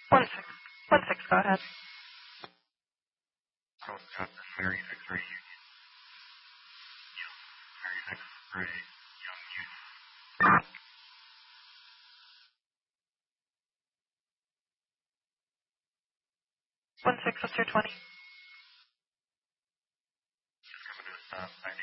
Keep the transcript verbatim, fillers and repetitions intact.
One six. One six, go ahead. Oh, got the thirty-six three Union. thirty-six three Young Union. One six, what's your twenty? Just coming to a stop. Thanks.